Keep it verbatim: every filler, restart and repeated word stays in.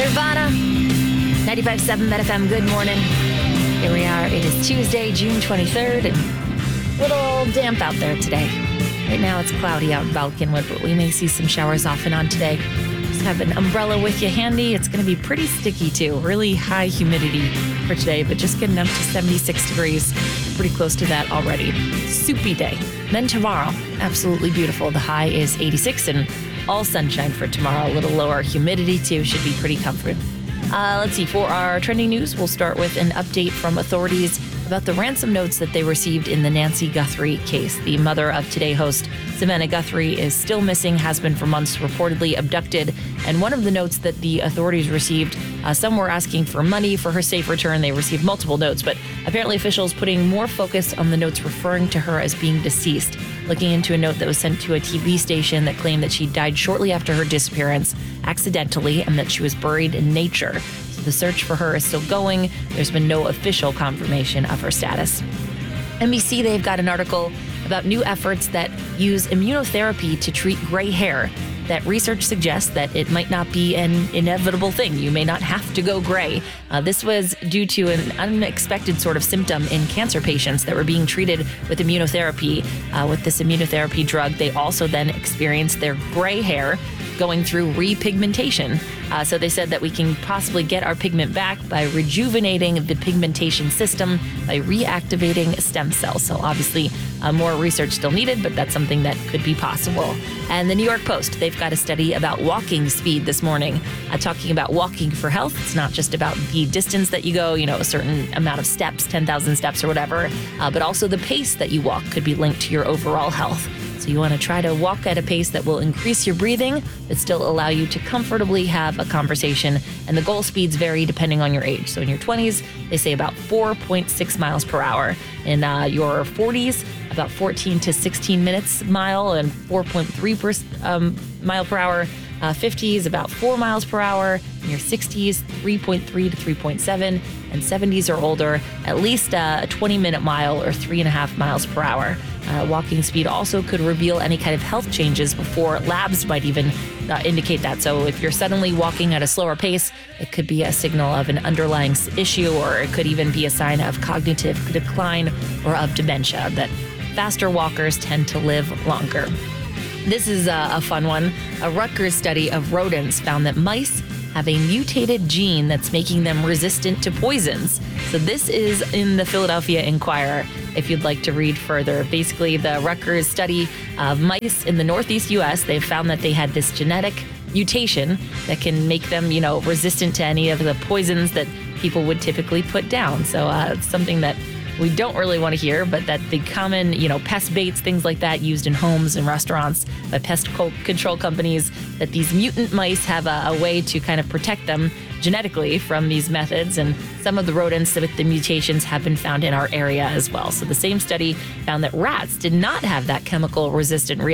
Nirvana, ninety-five point seven Met F M, good morning. Here we are. It is Tuesday, June twenty-third, and a little damp out there today. Right now it's cloudy out in Balkanwood, but we may see some showers off and on today. Just have an umbrella with you handy. It's going to be pretty sticky too. Really high humidity for today, but just getting up to seventy-six degrees. Pretty close to that already. Soupy day. Then tomorrow, absolutely beautiful. The high is eighty-six and all sunshine for tomorrow. A little lower humidity too. Should be pretty comfortable. Uh, let's see. For our trending news, we'll start with an update from authorities about the ransom notes that they received in the Nancy Guthrie case. The mother of Today host Savannah Guthrie is still missing, has been for months, reportedly abducted. And one of the notes that the authorities received, uh, some were asking for money for her safe return. They received multiple notes, but apparently officials putting more focus on the notes referring to her as being deceased. Looking into a note that was sent to a T V station that claimed that she died shortly after her disappearance, accidentally, and that she was buried in nature. So the search for her is still going. There's been no official confirmation of her status. N B C, they've got an article about new efforts that use immunotherapy to treat gray hair. That research suggests that it might not be an inevitable thing. You may not have to go gray. Uh, this was due to an unexpected sort of symptom in cancer patients that were being treated with immunotherapy. Uh, with this immunotherapy drug, they also then experienced their gray hair going through repigmentation. Uh, so they said that we can possibly get our pigment back by rejuvenating the pigmentation system by reactivating stem cells. So obviously uh, more research still needed, but that's something that could be possible. And the New York Post, they've got a study about walking speed this morning, uh, talking about walking for health. It's not just about the distance that you go, you know, a certain amount of steps, ten thousand steps or whatever, uh, but also the pace that you walk could be linked to your overall health. So you want to try to walk at a pace that will increase your breathing, but still allow you to comfortably have a conversation. And the goal speeds vary depending on your age. So in your twenties, they say about four point six miles per hour. In uh, your forties, about fourteen to sixteen minutes mile, and four point three per, um, mile per hour. Uh, fifties, about four miles per hour. In your sixties, three point three to three point seven. And seventies or older, at least uh, a twenty minute mile or three and a half miles per hour. Uh, walking speed also could reveal any kind of health changes before labs might even uh, indicate that. So if you're suddenly walking at a slower pace, it could be a signal of an underlying issue, or it could even be a sign of cognitive decline or of dementia, that faster walkers tend to live longer. This is a, a fun one. A Rutgers study of rodents found that mice have a mutated gene that's making them resistant to poisons. So this is in the Philadelphia Inquirer, if you'd like to read further. Basically, the Rutgers study of mice in the Northeast U S, they've found that they had this genetic mutation that can make them, you know, resistant to any of the poisons that people would typically put down. So uh, it's something that we don't really want to hear, but that the common, you know, pest baits, things like that used in homes and restaurants by pest control companies, that these mutant mice have a, a way to kind of protect them genetically from these methods. And some of the rodents with the mutations have been found in our area as well. So the same study found that rats did not have that chemical resistant reaction.